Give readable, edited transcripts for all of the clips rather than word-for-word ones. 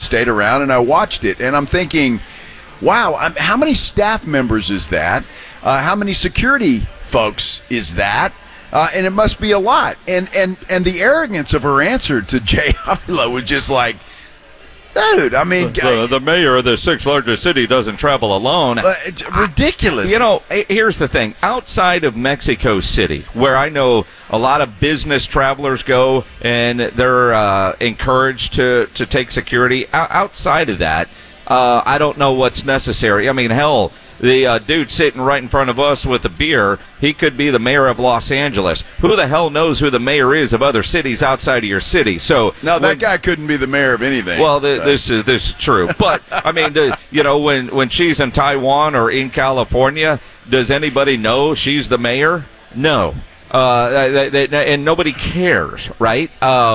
stayed around and I watched it, and I'm thinking, wow, how many staff members is that? How many security folks is that? And it must be a lot. And the arrogance of her answer to Jay Avila was just like, dude, I mean, the mayor of the sixth largest city doesn't travel alone. It's ridiculous. You know, here's the thing. Outside of Mexico City, where I know a lot of business travelers go and they're encouraged to take security, outside of that, I don't know what's necessary. I mean, hell, the dude sitting right in front of us with a beer, he could be the mayor of Los Angeles. Who the hell knows who the mayor is of other cities outside of your city? So no, that guy couldn't be the mayor of anything. Well, this is true. But I mean, you know, when she's in Taiwan or in California, does anybody know she's the mayor? No, and nobody cares, right?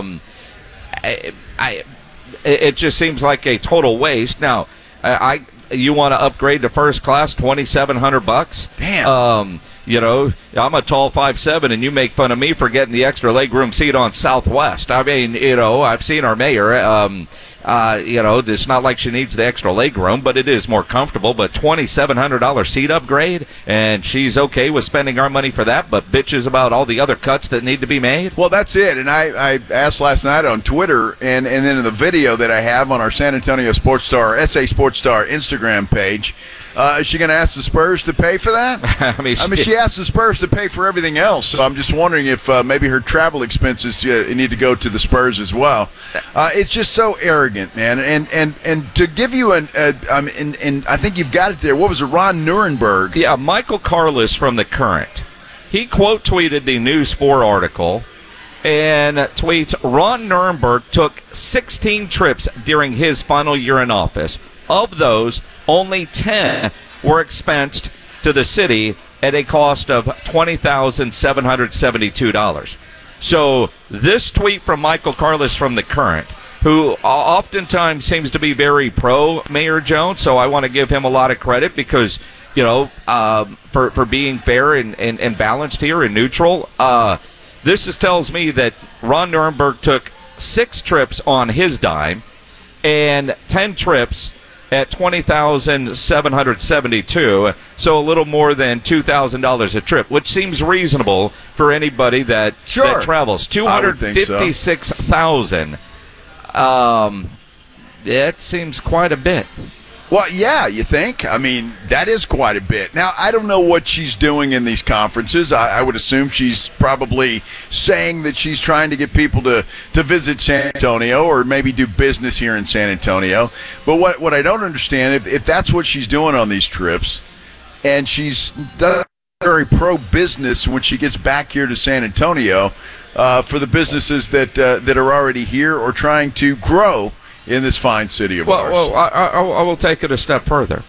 It just seems like a total waste. Now, you want to upgrade to first class, $2,700? Damn. You know, I'm a tall 5'7", and you make fun of me for getting the extra legroom seat on Southwest. I mean, you know, I've seen our mayor. You know, it's not like she needs the extra legroom, but it is more comfortable. But $2,700 seat upgrade, and she's okay with spending our money for that, but bitches about all the other cuts that need to be made? Well, that's it. And I asked last night on Twitter, and then in the video that I have on our San Antonio Sports Star, SA Sports Star Instagram page, is she going to ask the Spurs to pay for that? I mean, she asked the Spurs to pay for everything else. So I'm just wondering if maybe her travel expenses need to go to the Spurs as well. It's just so arrogant, man. And to give you and I think you've got it there. What was it, Ron Nuremberg? Yeah, Michael Carlis from The Current. He quote tweeted the News 4 article and tweets, Ron Nuremberg took 16 trips during his final year in office. Of those, only 10 were expensed to the city at a cost of $20,772. So this tweet from Michael Carlis from The Current, who oftentimes seems to be very pro Mayor Jones, so I want to give him a lot of credit because, you know, for being fair and balanced here and neutral. This tells me that Ron Nuremberg took 6 trips on his dime and 10 trips at $20,772, so a little more than $2,000 a trip, which seems reasonable for anybody that travels. $256,000. That seems quite a bit. Well, yeah, you think? I mean, that is quite a bit. Now, I don't know what she's doing in these conferences. I would assume she's probably saying that she's trying to get people to visit San Antonio or maybe do business here in San Antonio. But what I don't understand, if that's what she's doing on these trips, and she's very pro-business when she gets back here to San Antonio for the businesses that are already here or trying to grow in this fine city of ours. Well, I will take it a step further.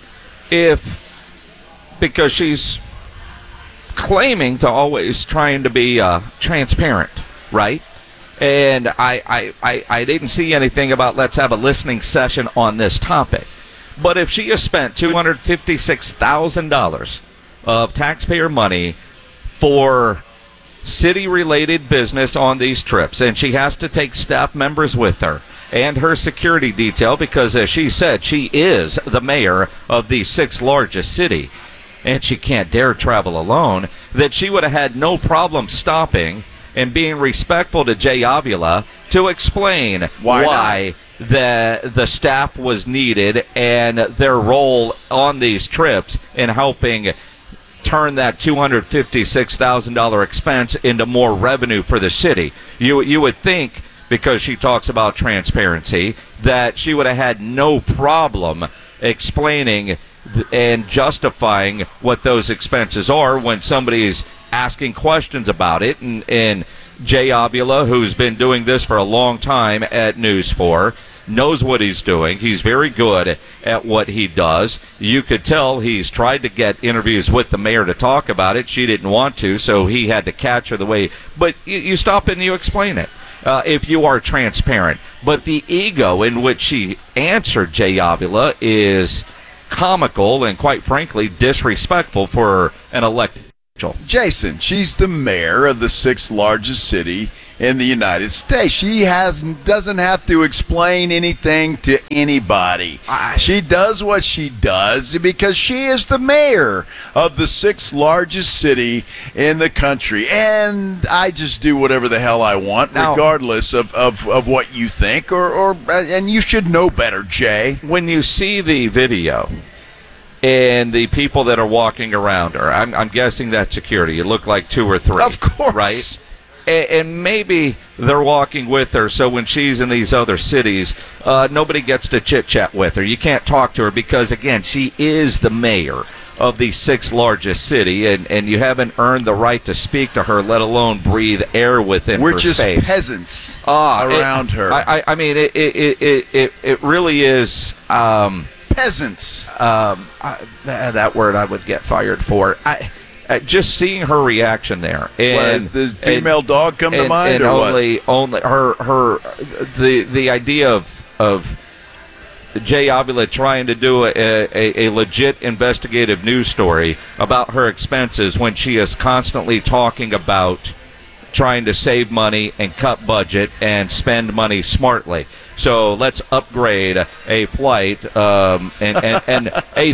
Because she's claiming to always trying to be transparent, right? And I didn't see anything about let's have a listening session on this topic. But if she has spent $256,000 of taxpayer money for city-related business on these trips, and she has to take staff members with her, and her security detail, because as she said, she is the mayor of the 6th largest city, and she can't dare travel alone, that she would have had no problem stopping and being respectful to Jay Avila to explain why the staff was needed and their role on these trips in helping turn that $256,000 expense into more revenue for the city. You would think, because she talks about transparency, that she would have had no problem explaining and justifying what those expenses are when somebody's asking questions about it. And Jay Avila, who's been doing this for a long time at News 4, knows what he's doing. He's very good at what he does. You could tell he's tried to get interviews with the mayor to talk about it. She didn't want to, so he had to catch her the way. But you stop and you explain it. If you are transparent. But the ego in which she answered Jay Avila is comical and, quite frankly, disrespectful for an elected Jason, she's the mayor of the 6th largest city in the United States. She doesn't have to explain anything to anybody. She does what she does because she is the mayor of the 6th largest city in the country. And I just do whatever the hell I want, now, regardless of what you think. And you should know better, Jay. When you see the video and the people that are walking around her, I'm guessing that's security. It looked like 2 or 3. Of course. Right? And maybe they're walking with her, so when she's in these other cities, nobody gets to chit-chat with her. You can't talk to her because, again, she is the mayor of the 6th largest city, and you haven't earned the right to speak to her, let alone breathe air within We're her just space. peasants around her. I mean, it really is... peasants. That word I would get fired for. Just seeing her reaction there, and what, the female dog come to mind, and or only her the idea of Jay Avila trying to do a legit investigative news story about her expenses when she is constantly talking about trying to save money and cut budget and spend money smartly. So let's upgrade a flight and a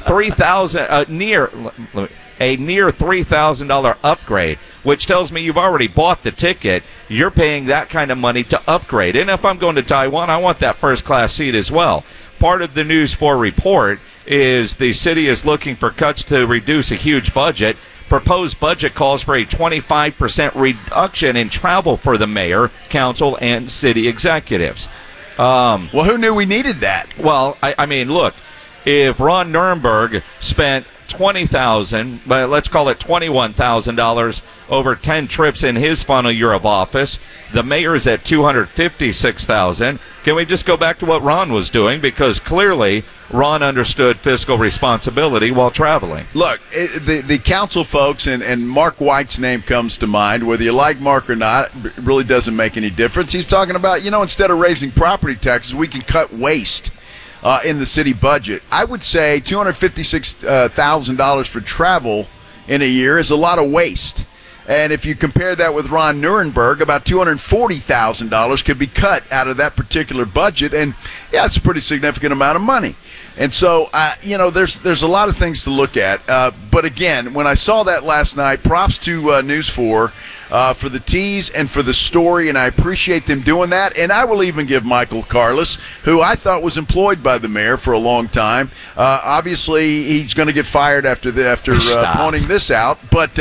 near $3,000 upgrade, which tells me you've already bought the ticket. You're paying that kind of money to upgrade. And if I'm going to Taiwan, I want that first class seat as well. Part of the News 4 report is the city is looking for cuts to reduce a huge budget. Proposed budget calls for a 25% reduction in travel for the mayor, council, and city executives. Well, who knew we needed that? Well, I mean, look, if Ron Nuremberg spent $20,000, but let's call it $21,000 over 10 trips in his final year of office, the mayor's at $256,000. Can we just go back to what Ron was doing? Because clearly Ron understood fiscal responsibility while traveling. Look, the council folks, and Mark White's name comes to mind. Whether you like Mark or not, it really doesn't make any difference. He's talking about, instead of raising property taxes, we can cut waste in the city budget. I would say $256,000 for travel in a year is a lot of waste. And if you compare that with Ron Nuremberg, about $240,000 could be cut out of that particular budget. And, yeah, it's a pretty significant amount of money. And so, there's a lot of things to look at. But, again, when I saw that last night, props to News 4 for the tease and for the story, and I appreciate them doing that. And I will even give Michael Carlos, who I thought was employed by the mayor for a long time. Obviously, he's going to get fired after pointing this out. But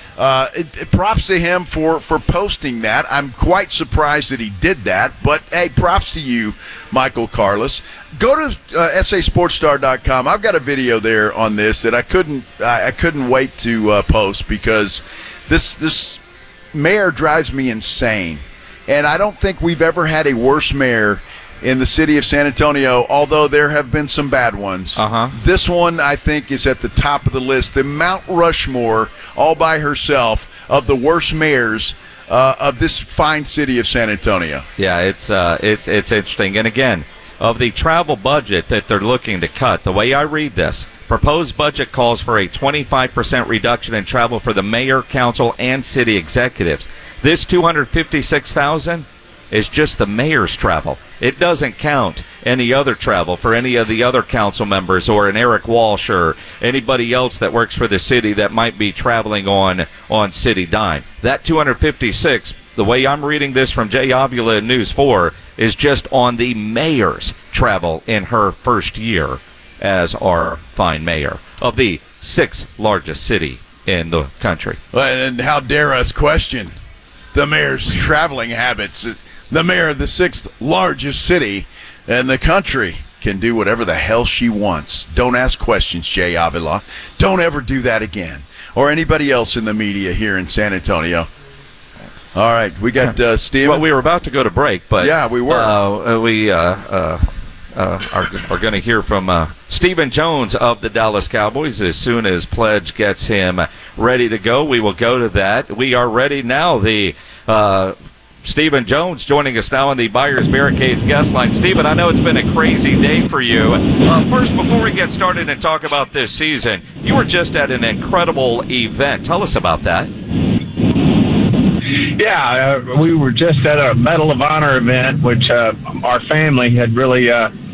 props to him for posting that. I'm quite surprised that he did that. But, hey, props to you, Michael Carlos. Go to sasportstar.com. I've got a video there on this that I couldn't wait to post because this mayor drives me insane. And I don't think we've ever had a worse mayor in the city of San Antonio, although there have been some bad ones. This one, I think, is at the top of the list. The Mount Rushmore, all by herself, of the worst mayors of this fine city of San Antonio. Yeah, it's interesting. And again, of the travel budget that they're looking to cut, the way I read this, proposed budget calls for a 25% reduction in travel for the mayor, council, and city executives. This $256,000 is just the mayor's travel. It doesn't count any other travel for any of the other council members or an Eric Walsh or anybody else that works for the city that might be traveling on city dime. That $256,000, the way I'm reading this from Jay Avila in News 4, is just on the mayor's travel in her first year as our fine mayor of the 6th largest city in the country. And how dare us question the mayor's traveling habits? The mayor of the 6th largest city in the country can do whatever the hell she wants. Don't ask questions, Jay Avila. Don't ever do that again. Or anybody else in the media here in San Antonio. All right, we got Steven. Well, we were about to go to break, but yeah, we were. We are going to hear from Stephen Jones of the Dallas Cowboys as soon as Pledge gets him ready to go. We will go to that. We are ready now. The Stephen Jones joining us now on the Buyers Barricades guest line. Stephen, I know it's been a crazy day for you. First, before we get started and talk about this season, you were just at an incredible event. Tell us about that. Yeah, we were just at a Medal of Honor event, which our family had really